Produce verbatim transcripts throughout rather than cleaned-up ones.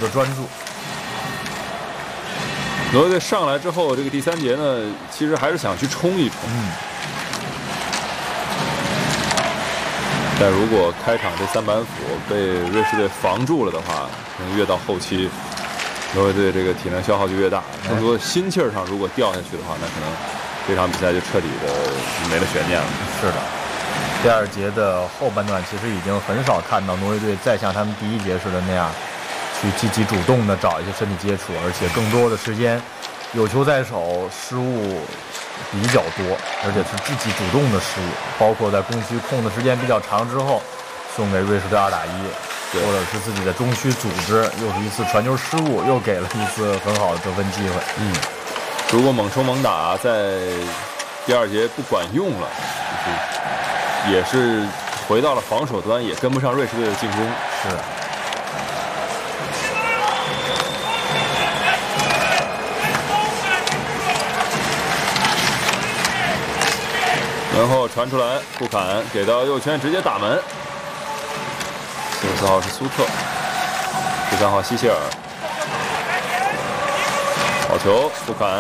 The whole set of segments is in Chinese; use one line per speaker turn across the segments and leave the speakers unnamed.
专注。
挪威队上来之后，这个第三节呢，其实还是想去冲一冲。
嗯。
但如果开场这三板斧被瑞士队防住了的话，可能越到后期，挪威队这个体能消耗就越大。更多心气儿上如果掉下去的话，那可能这场比赛就彻底的没了悬念了。
是的，第二节的后半段其实已经很少看到挪威队再像他们第一节似的那样去积极主动的找一些身体接触，而且更多的时间有球在手，失误比较多，而且是自己主动的失误，包括在攻区空的时间比较长之后，送给瑞士队二打一，或者是自己的中区组织又是一次传球失误，又给了一次很好的得分机会。
嗯，如果猛冲猛打在第二节不管用了，就是也是回到了防守端，也跟不上瑞士队的进攻。
是。
然后传出来，布坎给到右圈，直接打门。四十四号是苏特，十三号希谢尔，好球，布坎。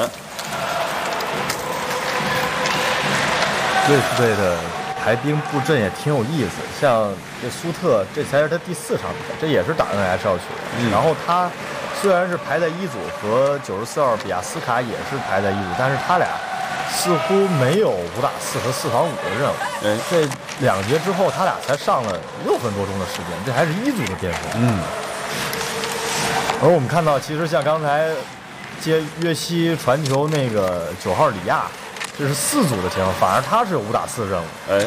瑞士队的排兵布阵也挺有意思，像这苏特，这才是他第四场比赛，这也是打 N H L 球员。嗯、然后他虽然是排在一组，和九十四号比亚斯卡也是排在一组，但是他俩似乎没有五打四和四防五的任务。
哎，
这两节之后，他俩才上了六分多钟的时间，这还是一组的巅峰。
嗯。
而我们看到，其实像刚才接约西传球那个九号里亚，这是四组的前锋，反而他是有五打四任务。
哎，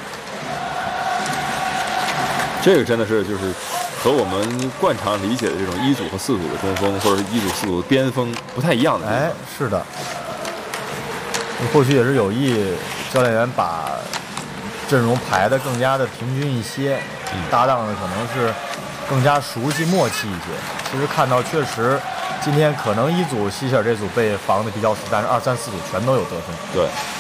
这个真的是就是和我们惯常理解的这种一组和四组的中锋，或者是一组四组的边锋不太一样的。
哎，是的。或许也是有意，教练员把阵容排得更加的平均一些，嗯、搭档的可能是更加熟悉默契一些。其实看到确实，今天可能一组希切尔这组被防的比较死，但是二三四组全都有得分。
对。